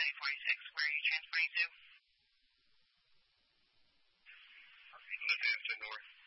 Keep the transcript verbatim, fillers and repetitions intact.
seven forty-six. Where are you transporting to? Livingston North.